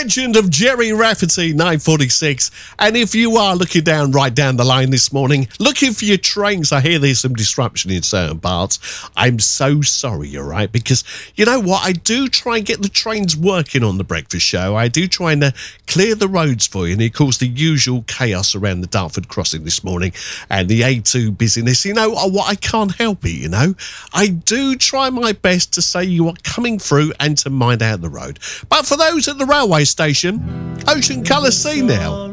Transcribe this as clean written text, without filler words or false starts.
legend of Jerry Rafferty, 946. And if you are looking right down the line this morning, looking for your trains, I hear there's some disruption in certain parts. I'm so sorry, you're right, because you know what? I do try and get the trains working on the breakfast show. I do try and clear the roads for you, and it caused the usual chaos around the Dartford crossing this morning and the A2 busyness. You know what? I can't help it, you know. I do try my best to say you are coming through and to mind out the road. But for those at the railway station, Ocean Colour Sea now.